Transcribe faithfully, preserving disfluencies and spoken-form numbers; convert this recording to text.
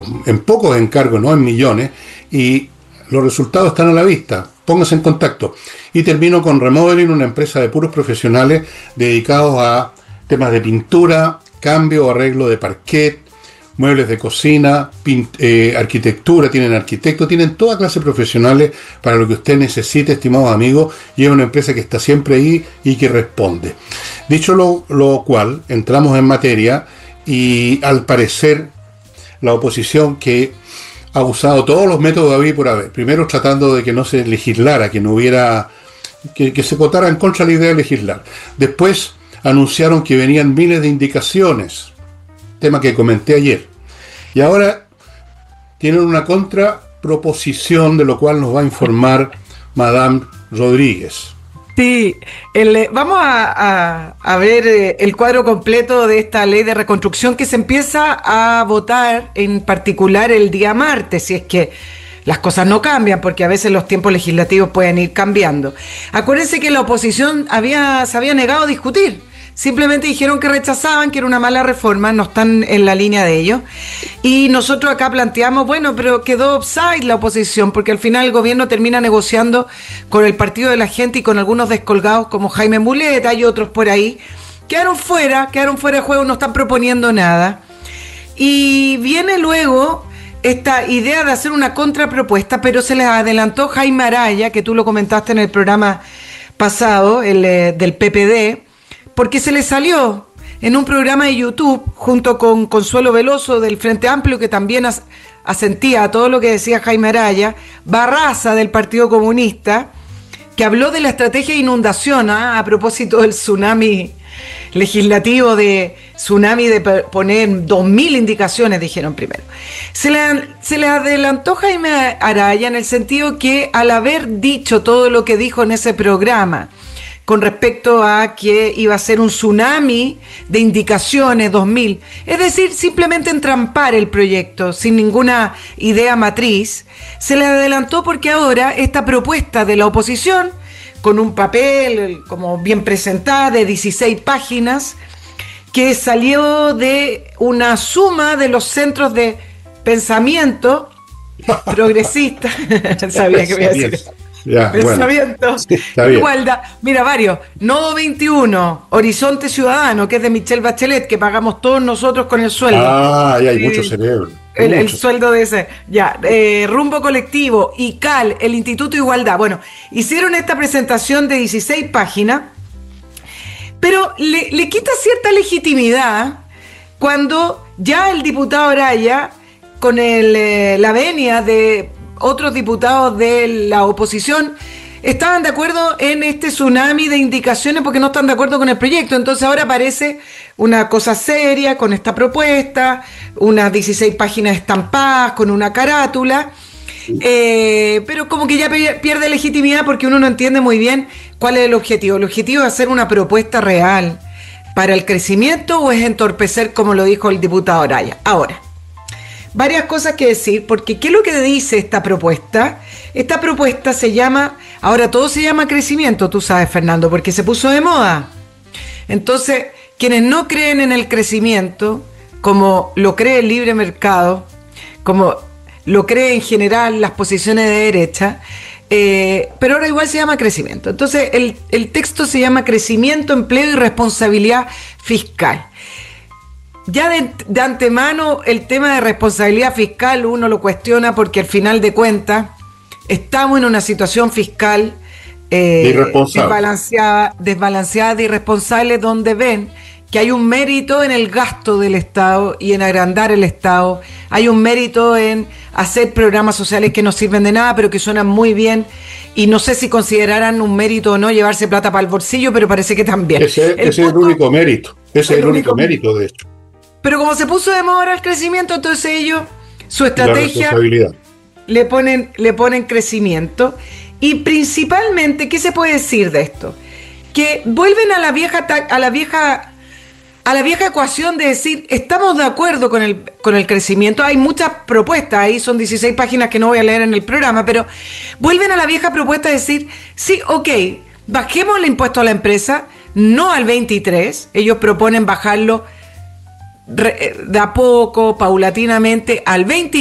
en pocos encargos, no en millones, y los resultados están a la vista. Póngase en contacto. Y termino con Remodeling, una empresa de puros profesionales dedicados a temas de pintura, cambio o arreglo de parquet, muebles de cocina, pint, eh, arquitectura, tienen arquitectos, tienen toda clase de profesionales para lo que usted necesite, estimados amigos, y es una empresa que está siempre ahí y que responde. Dicho lo, lo cual, entramos en materia y al parecer la oposición, que ha usado todos los métodos de haber por haber, primero tratando de que no se legislara, que no hubiera, que, que se votara en contra de la idea de legislar. Después anunciaron que venían miles de indicaciones, tema que comenté ayer. Y ahora tienen una contraproposición, de lo cual nos va a informar Madame Rodríguez. Sí, el, vamos a, a, a ver eh, el cuadro completo de esta ley de reconstrucción que se empieza a votar en particular el día martes, si es que las cosas no cambian, porque a veces los tiempos legislativos pueden ir cambiando. Acuérdense que la oposición había, se había negado a discutir. Simplemente dijeron que rechazaban, que era una mala reforma, no están en la línea de ellos. Y nosotros acá planteamos, bueno, pero quedó offside la oposición, porque al final el gobierno termina negociando con el Partido de la Gente y con algunos descolgados como Jaime Mulet, hay otros por ahí. Quedaron fuera, quedaron fuera de juego, no están proponiendo nada. Y viene luego esta idea de hacer una contrapropuesta, pero se les adelantó Jaime Araya, que tú lo comentaste en el programa pasado, el eh, del P P D, porque se le salió en un programa de YouTube, junto con Consuelo Veloso del Frente Amplio, que también as- asentía a todo lo que decía Jaime Araya, Barraza del Partido Comunista, que habló de la estrategia de inundación, ¿eh? A propósito del tsunami legislativo, de tsunami de poner dos mil indicaciones, dijeron primero. Se le, se le adelantó Jaime Araya en el sentido que al haber dicho todo lo que dijo en ese programa, con respecto a que iba a ser un tsunami de indicaciones dos mil. Es decir, simplemente entrampar el proyecto sin ninguna idea matriz. Se le adelantó porque ahora esta propuesta de la oposición, con un papel como bien presentada de dieciséis páginas, que salió de una suma de los centros de pensamiento progresista. Sabía que voy a decir eso. Ya, pensamiento, bueno. Sí, igualdad, mira varios, Nodo veintiuno, Horizonte Ciudadano, que es de Michelle Bachelet, que pagamos todos nosotros con el sueldo. Ah, ya hay sí, mucho cerebro. El, el mucho. sueldo de ese, ya, eh, Rumbo Colectivo, I C A L, el Instituto Igualdad. Bueno, hicieron esta presentación de dieciséis páginas, pero le, le quita cierta legitimidad cuando ya el diputado Araya, con el, eh, la venia de otros diputados de la oposición, estaban de acuerdo en este tsunami de indicaciones porque no están de acuerdo con el proyecto. Entonces ahora aparece una cosa seria con esta propuesta, unas dieciséis páginas estampadas con una carátula, eh, pero como que ya pierde legitimidad porque uno no entiende muy bien cuál es el objetivo. ¿El objetivo es hacer una propuesta real para el crecimiento o es entorpecer, como lo dijo el diputado Araya? Ahora, varias cosas que decir, porque ¿qué es lo que dice esta propuesta? Esta propuesta se llama, ahora todo se llama crecimiento, tú sabes, Fernando, porque se puso de moda. Entonces, quienes no creen en el crecimiento, como lo cree el libre mercado, como lo cree en general las posiciones de derecha, eh, pero ahora igual se llama crecimiento. Entonces, el, el texto se llama Crecimiento, Empleo y Responsabilidad Fiscal. Ya de, de antemano el tema de responsabilidad fiscal uno lo cuestiona porque al final de cuentas estamos en una situación fiscal eh, desbalanceada, desbalanceada de irresponsable, donde ven que hay un mérito en el gasto del Estado y en agrandar el Estado, hay un mérito en hacer programas sociales que no sirven de nada pero que suenan muy bien, y no sé si considerarán un mérito o no llevarse plata para el bolsillo, pero parece que también. Ese, ese punto, es el único mérito, ese es el único mérito de esto. Pero como se puso de moda el crecimiento, entonces ellos, su estrategia, le ponen, le ponen crecimiento. Y principalmente, ¿qué se puede decir de esto? Que vuelven a la vieja, a la vieja, a la vieja ecuación de decir, estamos de acuerdo con el, con el crecimiento. Hay muchas propuestas, ahí son dieciséis páginas que no voy a leer en el programa, pero vuelven a la vieja propuesta de decir, sí, ok, bajemos el impuesto a la empresa, no al veintitrés, ellos proponen bajarlo re, de a poco, paulatinamente, al veinte